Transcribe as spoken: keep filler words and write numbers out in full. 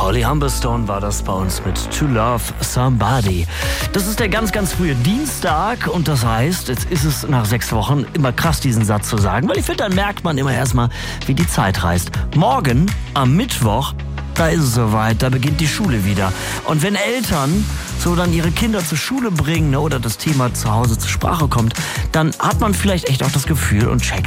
Holly Humberstone war das bei uns mit To Love Somebody. Das ist der ganz, ganz frühe Dienstag und das heißt, jetzt ist es nach sechs Wochen immer krass, diesen Satz zu sagen, weil ich finde, dann merkt man immer erstmal, wie die Zeit reist. Morgen, am Mittwoch, da ist es soweit, da beginnt die Schule wieder. Und wenn Eltern so dann ihre Kinder zur Schule bringen, ne, oder das Thema zu Hause zur Sprache kommt, dann hat man vielleicht echt auch das Gefühl und checkt,